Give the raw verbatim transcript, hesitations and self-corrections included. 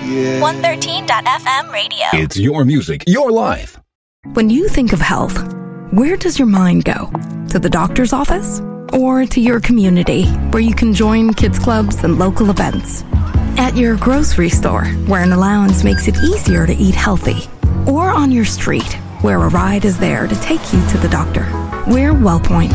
one thirteen dot f m radio. It's your music, your life. When you think of health, where does your mind go? To the doctor's office? Or to your community, where you can join kids clubs and local events? At your grocery store, where an allowance makes it easier to eat healthy? Or on your street, where a ride is there to take you to the doctor? We're WellPoint.